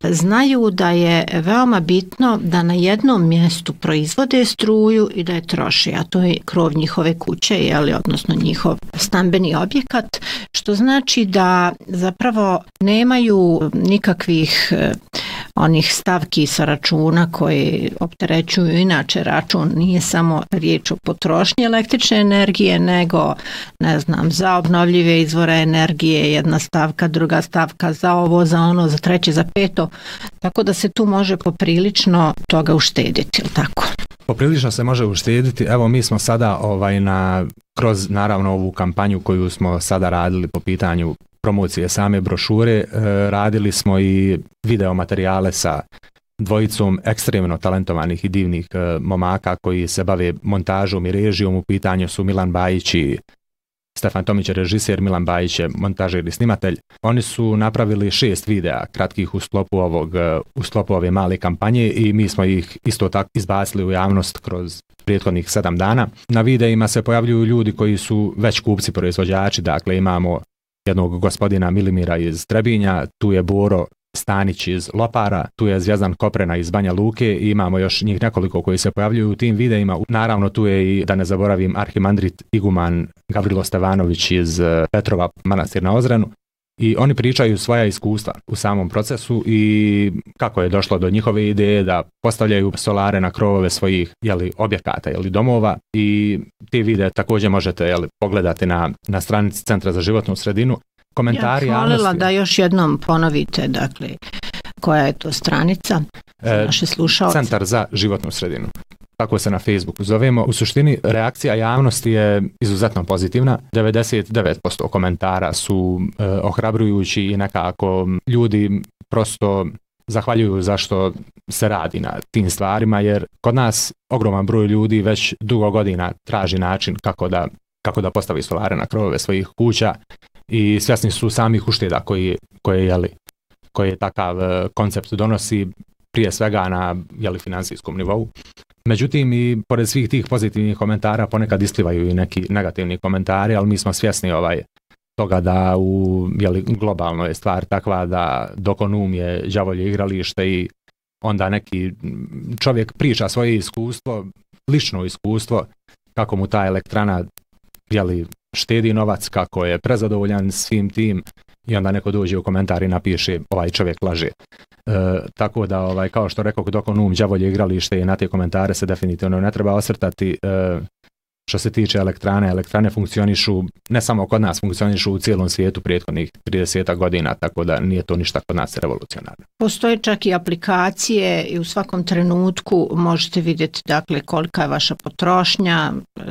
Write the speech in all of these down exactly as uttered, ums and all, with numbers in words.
znaju da je veoma bitno da na jednom mjestu proizvode struju i da je troše, a to je krov njihove kuće, jeli, odnosno njihov stambeni objekat, što znači da zapravo nemaju nikakvih onih stavki sa računa koje opterećuju inače račun. Nije samo riječ o potrošnji električne energije, nego, ne znam, za obnovljive izvore energije, jedna stavka, druga stavka, za ovo, za ono, za treće, za peto. Tako da se tu može poprilično toga uštediti, ili tako? Poprilično se može uštediti. Evo, mi smo sada ovaj, na, kroz naravno ovu kampanju koju smo sada radili po pitanju promocije same brošure, e, radili smo i video materijale sa dvojicom ekstremno talentovanih i divnih e, momaka koji se bave montažom i režijom. U pitanju su Milan Bajić i Stefan Tomić je režiser, Milan Bajić je montažer i snimatelj. Oni su napravili šest videa kratkih u sklopu ovog, u sklopu ove male kampanje i mi smo ih isto tako izbacili u javnost kroz prethodnih sedam dana. Na videima se pojavljuju ljudi koji su već kupci, proizvođači, dakle imamo jednog gospodina Milimira iz Trebinja, tu je Boro Stanić iz Lopara, tu je Zvjezdan Koprena iz Banja Luke i imamo još njih nekoliko koji se pojavljuju u tim videima. Naravno tu je i, da ne zaboravim, arhimandrit iguman Gavrilo Stevanović iz Petrova, Manastir na Ozrenu, i oni pričaju svoja iskustva u samom procesu i kako je došlo do njihove ideje da postavljaju solare na krovove svojih, jeli, objekata ili domova, i te videe također možete, jeli, pogledati na, na stranici Centra za životnu sredinu. Komentari, ja hvalila javnosti, da još jednom ponovite, dakle, koja je to stranica za e, naše slušalce. Centar za životnu sredinu. Tako se na Facebooku zovemo. U suštini reakcija javnosti je izuzetno pozitivna. devedeset devet posto komentara su e, ohrabrujući i nekako ljudi prosto zahvaljuju zašto se radi na tim stvarima, jer kod nas ogroman broj ljudi već dugo godina traži način kako da, kako da postavi solare na krovove svojih kuća i svjesni su samih ušteda koji, koje, jeli, koje takav e, koncept donosi, prije svega na, jeli, financijskom nivou. Međutim, i pored svih tih pozitivnih komentara ponekad isplivaju i neki negativni komentari, ali mi smo svjesni ovaj toga da u, jeli, globalno je stvar takva da dokonum je đavolje igralište i onda neki čovjek priča svoje iskustvo, lično iskustvo, kako mu ta elektrana, jeli, štedi novac, kako je prezadovoljan svim tim, i onda neko dođe u komentar i napiše ovaj čovjek laže. E, tako da, ovaj, kao što rekao, dok on um đavolje igralište, i na te komentare se definitivno ne treba osvrtati. E, što se tiče elektrane, elektrane funkcionišu, ne samo kod nas, funkcionišu u cijelom svijetu prethodnih trideset godina, tako da nije to ništa kod nas revolucionarno. Postoje čak i aplikacije i u svakom trenutku možete vidjeti, dakle, kolika je vaša potrošnja,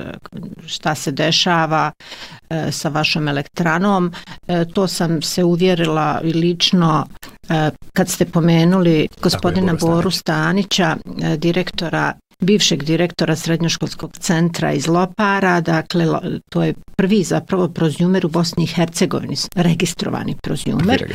šta se dešava sa vašom elektranom. To sam se uvjerila i lično kad ste pomenuli gospodina Boru Stanića, direktora bivšeg direktora srednjoškolskog centra iz Lopara. Dakle, to je prvi zapravo prozumer u Bosni i Hercegovini, registrovani prozumer.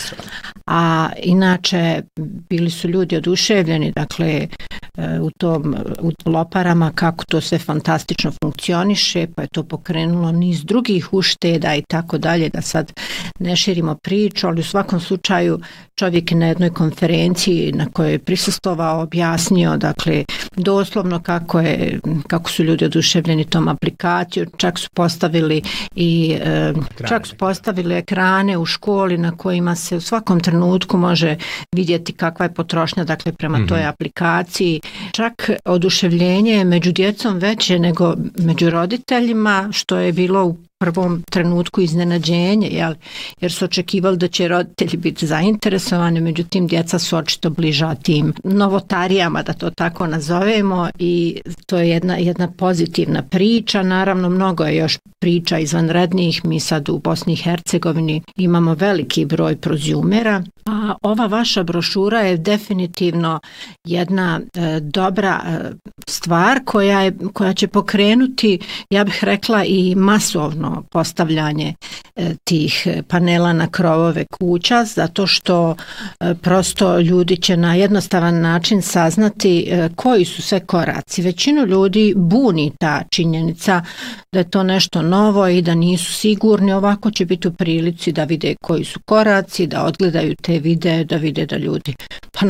A inače bili su ljudi oduševljeni, dakle, u tom u Loparama kako to sve fantastično funkcioniše, pa je to pokrenulo niz drugih ušteda i tako dalje, da sad ne širimo priču, ali u svakom slučaju čovjek je na jednoj konferenciji na kojoj je prisustvovao objasnio, dakle, doslovno kako je, kako su ljudi oduševljeni tom aplikacijom, čak su postavili i e, čak su postavili ekrane u školi na kojima se u svakom trenutku može vidjeti kakva je potrošnja, dakle, prema mm-hmm. toj aplikaciji. Čak oduševljenje je među djecom veće nego među roditeljima, što je bilo u prvom trenutku iznenađenje, jel? Jer su očekivali da će roditelji biti zainteresovani, međutim djeca su očito bliža tim novotarijama, da to tako nazovemo, i to je jedna, jedna pozitivna priča. Naravno, mnogo je još priča izvanrednih. Mi sad u Bosni i Hercegovini imamo veliki broj prozumera, a ova vaša brošura je definitivno jedna e, dobra e, stvar koja, je, koja će pokrenuti, ja bih rekla, i masovno postavljanje e, tih panela na krovove kuća, zato što e, prosto ljudi će na jednostavan način saznati e, koji su sve koraci. Većinu ljudi buni ta činjenica da je to nešto novo i da nisu sigurni. Ovako će biti u prilici da vide koji su koraci, da odgledaju te videe, da vide da ljudi pa na